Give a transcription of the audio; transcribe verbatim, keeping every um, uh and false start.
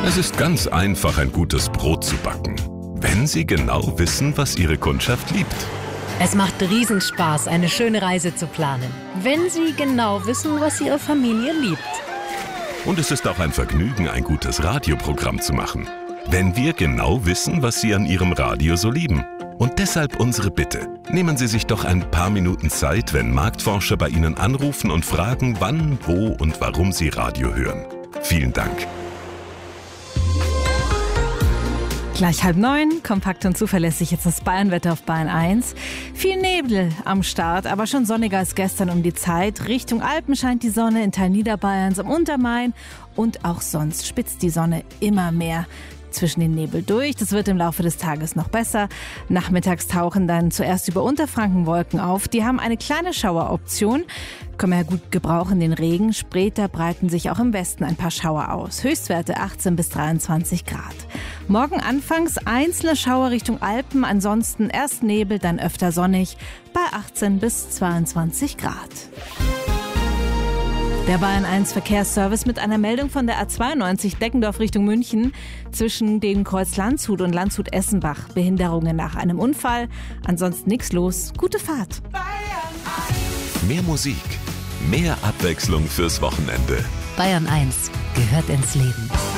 Es ist ganz einfach, ein gutes Brot zu backen, wenn Sie genau wissen, was Ihre Kundschaft liebt. Es macht Riesenspaß, eine schöne Reise zu planen, wenn Sie genau wissen, was Ihre Familie liebt. Und es ist auch ein Vergnügen, ein gutes Radioprogramm zu machen, wenn wir genau wissen, was Sie an Ihrem Radio so lieben. Und deshalb unsere Bitte. Nehmen Sie sich doch ein paar Minuten Zeit, wenn Marktforscher bei Ihnen anrufen und fragen, wann, wo und warum Sie Radio hören. Vielen Dank. Gleich halb neun, kompakt und zuverlässig jetzt das Bayernwetter auf Bayern eins. Viel Nebel am Start, aber schon sonniger als gestern um die Zeit. Richtung Alpen scheint die Sonne, in Teilen Niederbayerns, am Untermain und auch sonst spitzt die Sonne immer mehr zwischen den Nebel durch. Das wird im Laufe des Tages noch besser. Nachmittags tauchen dann zuerst über Unterfranken Wolken auf. Die haben eine kleine Schaueroption. Können wir ja gut gebrauchen, den Regen. Später breiten sich auch im Westen ein paar Schauer aus. Höchstwerte achtzehn bis dreiundzwanzig Grad. Morgen anfangs einzelne Schauer Richtung Alpen. Ansonsten erst Nebel, dann öfter sonnig bei achtzehn bis zweiundzwanzig Grad. Der Bayern eins Verkehrsservice mit einer Meldung von der A zweiundneunzig Deckendorf Richtung München. Zwischen dem Kreuz Landshut und Landshut-Essenbach Behinderungen nach einem Unfall. Ansonsten nichts los. Gute Fahrt. Mehr Musik, mehr Abwechslung fürs Wochenende. Bayern eins gehört ins Leben.